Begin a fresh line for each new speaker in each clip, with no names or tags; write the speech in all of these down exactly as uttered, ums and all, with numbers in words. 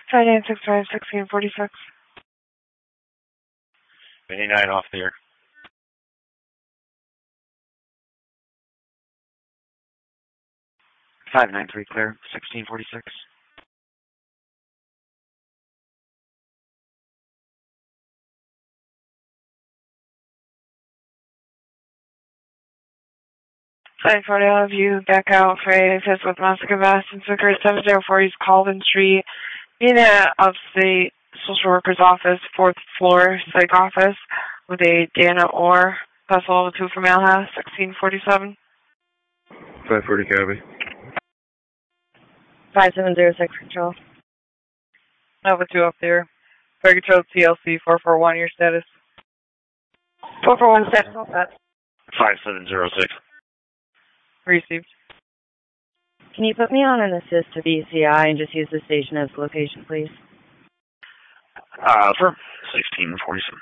five nine six five, sixteen forty-six.
eighty-nine off there.
five nine three clear, sixteen forty-six.
five forty, I'll have you back out for a fifth with Moscow Vest and Sicker seven zero four East Colvin Street. Unit of the social worker's office, fourth floor, psych office, with a Dana Orr, vessel two from Alha, sixteen forty-seven.
five forty copy.
five seven zero six control.
Nova two up there. Target control T L C four four one, your status.
four four one status, all set.
five seven zero six.
Received.
Can you put me on an assist to B C I and just use the station as location, please?
Uh, for sixteen forty-seven.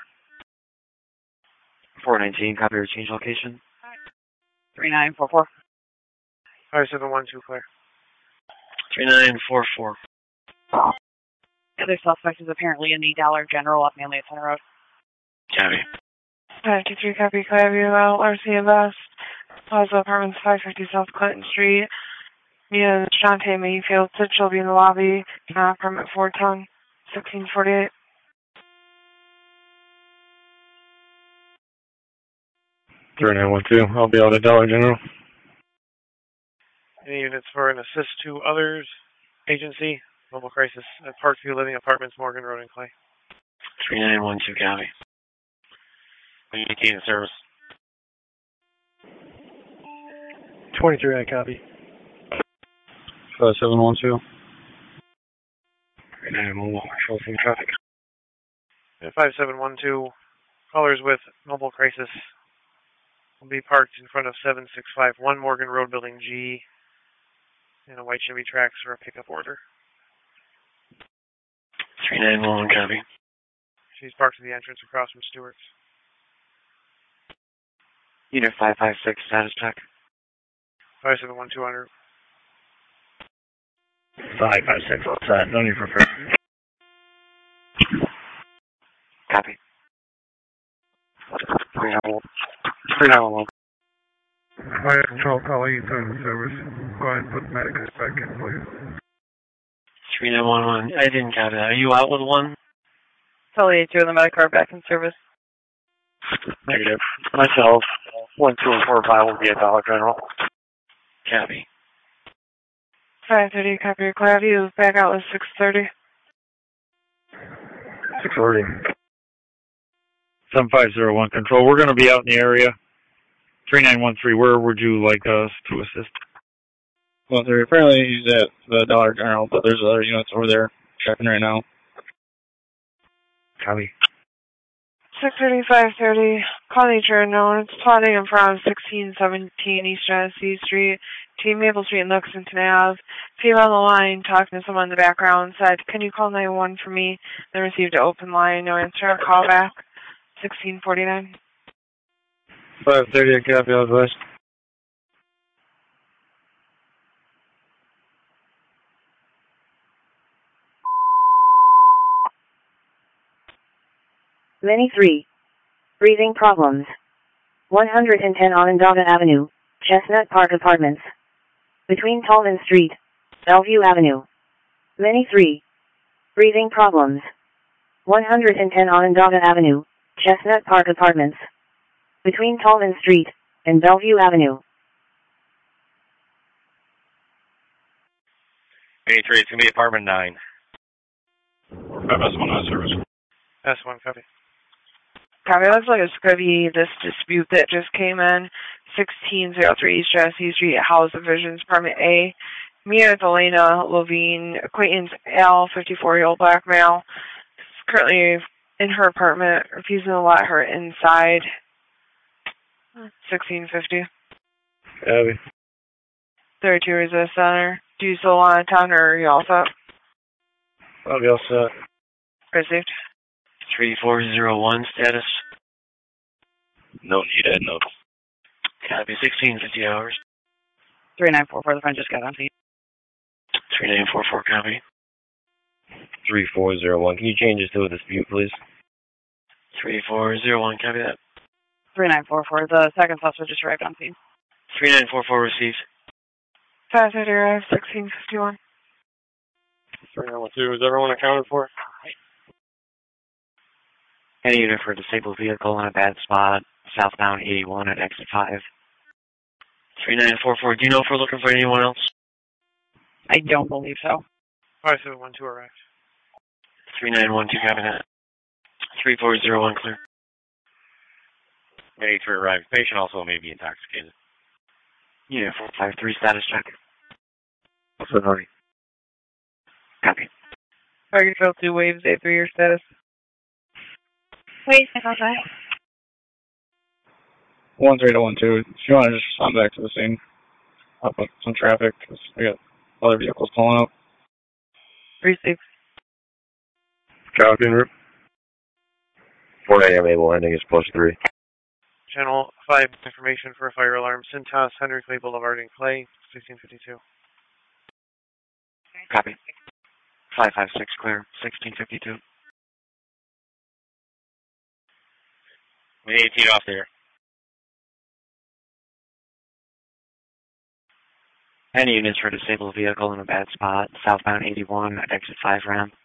four nineteen, copy or change location.
three nine four four.
five seven one two clear.
three nine four four.
The other suspect is apparently in the Dollar General up Manly Center Road.
Copy.
five two three, copy, Clearview, L, R C Vest, Plaza Apartments, five fifty South Clinton Street. Mia Shante Mayfield said she'll be in the lobby. Uh, permit four ten, sixteen forty-eight.
three nine one two, I'll be out at Dollar General.
Any units for an assist to others? Agency, mobile crisis at Parkview Living Apartments, Morgan Road and Clay.
three nine one two, copy. Maintaining service.
twenty-three, I copy.
five seven one two.
three nine mobile, control traffic.
At five seven one two, callers with mobile crisis will be parked in front of seven six five one Morgan Road, Building G, in a white Chevy Trax for a pickup order.
three nine one, copy.
She's parked at the entrance across from Stewart's.
Unit five five six, status check.
five seven one two hundred.
five five six, all set. No need for further.
Copy. three nine one.
Fire control, call E thirty service. Go ahead and put medicals back in, please.
three nine one one, I didn't copy that. Are you out with one?
Tell E two in the Medicar back in service.
Negative. Myself, one two and four five will be at Dollar General. Copy.
five thirty, copy, Clearview, back out with six thirty.
six forty. seven five zero one, control. We're going to be out in the area. three nine one three, where would you like us to assist?
Well, they're apparently at the Dollar General, but there's other units over there checking right now.
Copy.
six thirty, five thirty, call nature unknown. It's plotting in front of sixteen seventeen East Genesee Street, Team Maple Street and Lexington Ave. Female on the line, talking to someone in the background, said, can you call nine one one for me? Then received an open line, no answer, call back, sixteen forty-nine.
five thirty, I copy, all advice.
Many three. Breathing problems. one hundred ten Onondaga Avenue, Chestnut Park Apartments. Between Tallman Street, Bellevue Avenue. Many three. Breathing problems. one hundred ten Onondaga Avenue, Chestnut Park Apartments. Between Tallman Street and Bellevue Avenue.
eighty-three, it's going to be apartment nine.
five S one on service.
S one, copy.
Copy, looks like it's going to be this dispute that just came in. sixteen oh three East Genesee Street, House Divisions, Apartment A. Mia Delana Levine, acquaintance Al, fifty-four-year-old black male, is currently in her apartment, refusing to let her inside. sixteen fifty.
Copy.
thirty-two Resist Center. Do you still want to town or are you all set?
I'll be all set.
Received.
three four zero one, status. No need, Ed, no. Copy, sixteen fifty hours.
three nine four four, the friend just got on scene.
three nine four four, copy. three four zero one. Can you change this to a dispute, please? three four zero one, copy that.
three nine four four, the second suspect just arrived on scene.
three nine four four received.
five thirty arrive, sixteen fifty-one.
three nine one two, is everyone accounted for?
Any unit for a disabled vehicle in a bad spot, southbound eighty-one at exit five.
three nine four four, do you know if we're looking for anyone else?
I don't believe so.
five seven one two arrived.
three nine one two, copy that. three four zero one, clear. eighty-three arrived. Patient also may be intoxicated.
Unit four five three, status check.
Also, Hardy.
Copy.
Target Trail two waves, A three, your status.
Wait, five five.
one three to one two. If you want to just respond back to the scene, up with some traffic, because we got other vehicles pulling up.
three six.
Copy, Rip.
four A M able ending is plus three.
Channel five information for a fire alarm. Cintas, Henry Clay Boulevard in Clay, sixteen fifty-two.
Copy. five five six clear, sixteen fifty-two.
We need eighteen off there.
Any units for a disabled vehicle in a bad spot, southbound eighty-one at exit five ramp.